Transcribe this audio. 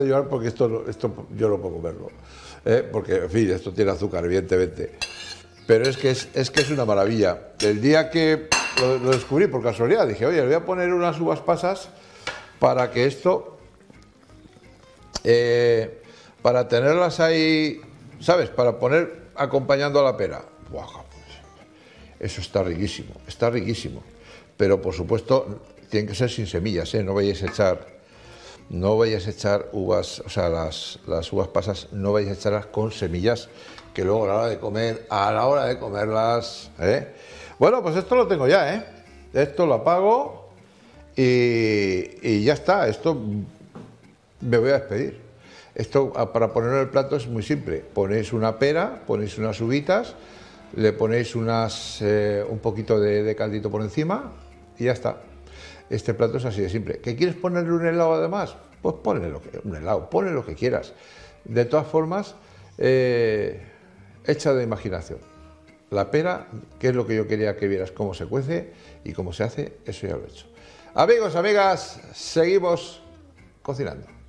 Llevar porque esto yo no puedo comerlo, porque en fin, esto tiene azúcar, evidentemente, pero es que es una maravilla. El día que lo descubrí por casualidad, dije, oye, le voy a poner unas uvas pasas para que esto, para tenerlas ahí, ¿sabes? Para poner acompañando a la pera. ¡Buah! Eso está riquísimo, pero por supuesto tienen que ser sin semillas, ¿eh? No vayáis a echar uvas, o sea, las uvas pasas, no vayáis a echarlas con semillas, que luego a la hora de comerlas, ¿eh? Bueno, pues esto lo tengo ya, ¿eh? Esto lo apago y ya está. Esto me voy a despedir. Esto para ponerlo en el plato es muy simple. Ponéis una pera, ponéis unas uvitas, le ponéis un poquito de caldito por encima y ya está. Este plato es así de simple. ¿Que quieres ponerle un helado además? Pues ponle ponle lo que quieras. De todas formas, echa de imaginación. La pera, que es lo que yo quería que vieras cómo se cuece y cómo se hace, eso ya lo he hecho. Amigos, amigas, seguimos cocinando.